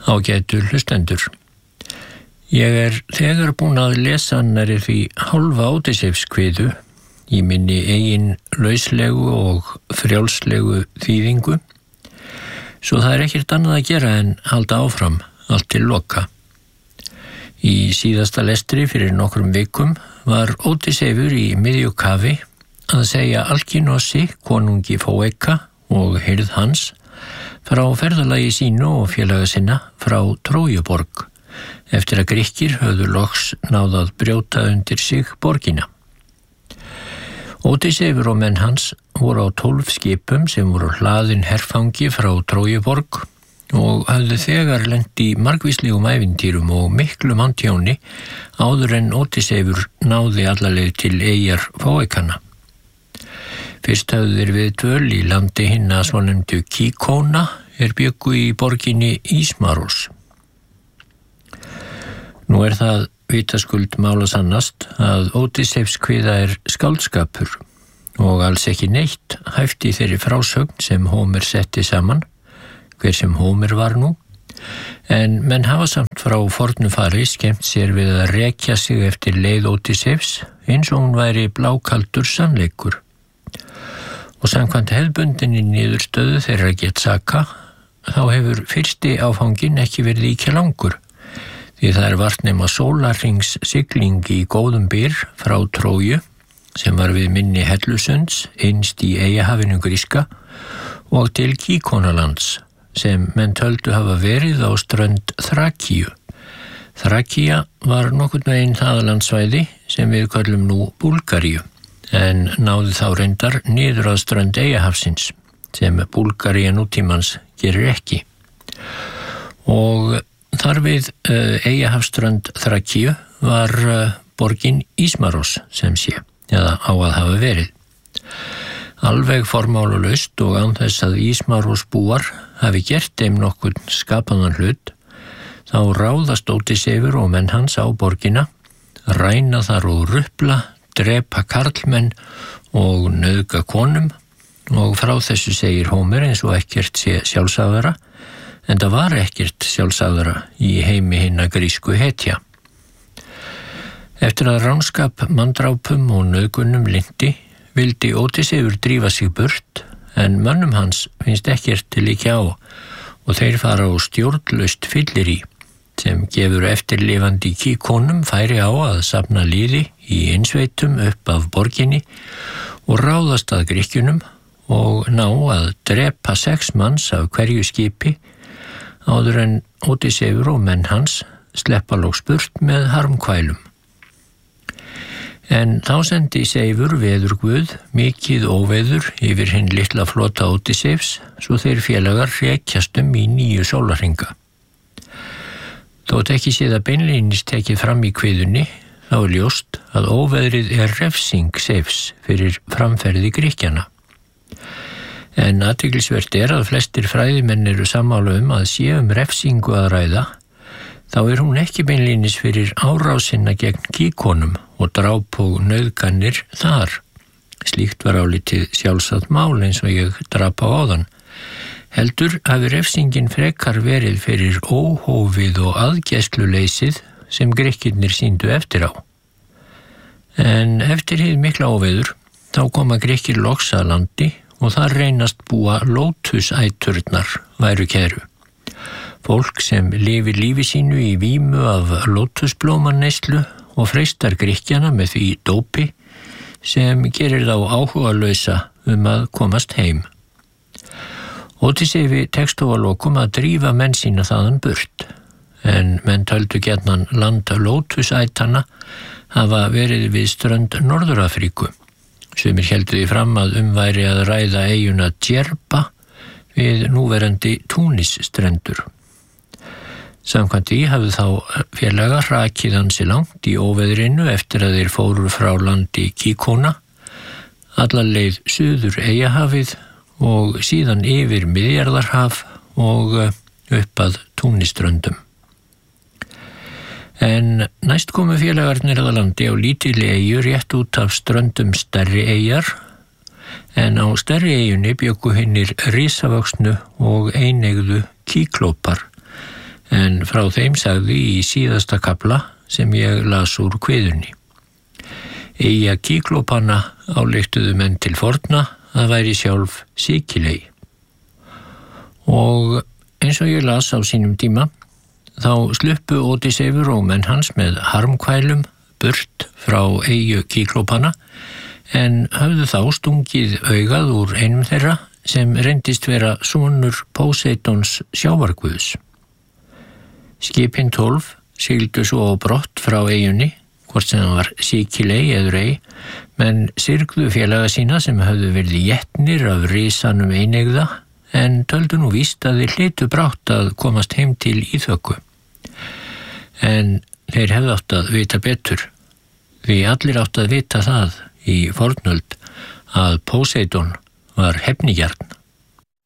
Ágætu hlustendur. Ég þegar búin að lesa nærri því hálfa Ódysseifskviðu í minni eigin lauslegu og frjálslegu þýðingu, svo það ekkert annað að gera en halda áfram allt til loka. Í síðasta lestri fyrir nokkrum vikum var Ódysseifur í miðju kafi að segja Alkínossi, konungi Fóeka og hirð hans, frá ferðalagi sínu og félaga sinna frá Trójuborg, eftir að Grikkir höfðu loks náð að brjóta undir sig borgina. Ódysseifur og menn hans voru á 12 skipum sem voru hlaðin herfangi frá Trójuborg og höfðu þegar lent í margvíslegum ævintýrum og miklu manntjóni áður en Ódysseifur náði alla leið til eyjar Fóekanna. Fyrst höfðu þeir við dvöl í landi hinna svonefndu Kíkóna bjuggu í borginni Ísmaros. Nú það vitaskuld mála sannast að Ódysseifskviða skáldskapur og alls ekki neitt hæft í þeirri frásögn sem Hómer setti saman, hver sem Hómer var nú, en menn hafa samt frá fornu fari skemmt sér við að rekja sig eftir leið Ódysseifs eins og hún væri blákaldur sannleikur. Og samkvæmt hefðbundinni niðurstöðu þeirra Getsaka, þá hefur fyrsti áfangin ekki verið ýkja langur, því það vart nema sólarhrings sigling í góðum byr frá Tróju, sem var við mynni Hellusunds, innst í Eyjahafinu gríska, og til Kíkónalands, sem menn töldu hafa verið á strönd Þrakíu. Þrakía var nokkurn veginn það landsvæði sem við köllum nú Búlgaríu, en náði þá reyndar niður að strönd Eyjahafsins, sem Búlgaría nútímans gerir ekki. Og þar við Eyjahafsströnd Þrakíu var borgin Ísmaros sem sé, eða á að hafa verið. Alveg formálulaust og án þess að Ísmaros búar hafi gert þeim nokkurn skapaðan hlut, þá ráðast Ódysseifur og menn hans á borgina, ræna þar og rupla, drepa karlmenn og nauðga konum, og frá þessu segir Hómer eins og ekkert sé sjálfsagðara, en það var ekkert sjálfsagðara í heimi hinna grísku hetja. Eftir að ránskap, manndrápum og nauðgunum linnti, vildi Ódysseifur drífa sig burt, en mönnum hans finnst ekkert til líka á, og þeir fara á stjórnlaust fyllirí, sem gefur eftirlifandi Kíkónum færi á að safna liði í innsveitum upp af borginni og ráðast að Grikkjunum og ná að drepa 6 manns af hverju skipi áður en Ódysseifur og menn hans sleppa loks burt með harmkvælum. En þá sendi Seifur veðurguð mikið óveður yfir hinn litla flota Ódysseifs, svo þeir félagar hrekjast í 9 sólarhringa. Þótt ekki sé það beinlínis tekið fram í kviðunni, þá ljóst að óveðrið refsing Seifs fyrir framferði Grikkjana. En athyglisvert að flestir fræðimenn eru sammála að sé refsingu að ræða, þá hún ekki beinlínis fyrir árásina gegn Kíkónum og dráp og nauðganir þar. Slíkt var álitið sjálfsagt mál eins og ég drap á áðan. Heldur hafi refsingin frekar verið fyrir óhófið og aðgæsluleysið sem Grikkirnir sýndu eftir á. En eftir hið mikla óveður, þá koma Grikkir loks að landi og þar reynast búa lótusæturnar væru kæru. Fólk sem lifir lífi sínu í vímu af lótusblómaneyslu og freistar Grikkjana með því dópi sem gerir þá áhugalausa að komast heim. Ódysseifur tekst þó að lokum að drífa menn sína þaðan burt, en menn töldu gjarnan land lótusætana hafa verið við strönd Norður-Afríku. Sumir héldu því fram að væri að ræða eyjuna Djerba við núverandi Túnisstrendur. Samkvæmt því hafði þá félagar hrakið ansi langt í óveðrinu eftir að þeir fóru frá landi Kíkóna, alla leið suður Eyjahafið og síðan yfir Miðjarðarhaf og upp að Túnisströndum. En næst komu félagarnir að landi á lítilli eyju rétt út af ströndum stærri eyjar, en á stærri eyjunni bjuggu hinnir risavöxnu og eineygðu kíklópar, en frá þeim sagði í síðasta kafla sem ég las úr kviðunni. Eyja Kíklópanna ályktuðu menn til forna að væri sjálf Sikiley. Og eins og ég las á sínum tíma, þá sluppu Ódysseifur og menn hans með harmkvælum burt frá Eyju Kíklópanna, en höfðu þá stungið augað úr einum þeirra sem reyndist vera sonur Póseidons sjávarguðs. Skipin 12 sigldu svo á brott frá eyjunni, hvort sem það var Sikiley eður ei, menn syrgðu félaga sína sem höfðu verið étnir af risanum einegða, en töldu nú víst að þeir hlytu brátt að komast heim til Íþöku. En þeir hefðu átt að vita betur, því allir átt að vita það í fornöld að Póseidon var hefnigjarn.